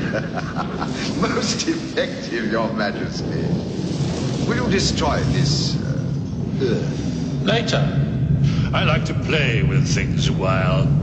Most effective, Your Majesty. Will you destroy this, Earth? Later. I like to play with things a while.